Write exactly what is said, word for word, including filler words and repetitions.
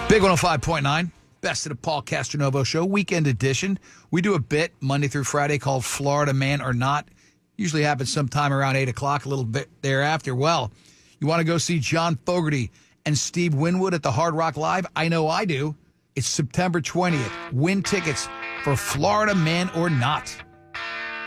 Big one oh five point nine, Best of the Paul Castronovo Show, weekend edition. We do a bit Monday through Friday called Florida Man or Not. Usually happens sometime around eight o'clock, a little bit thereafter. Well, you want to go see John Fogerty and Steve Winwood at the Hard Rock Live? I know I do. It's September twentieth. Win tickets for Florida Man or Not.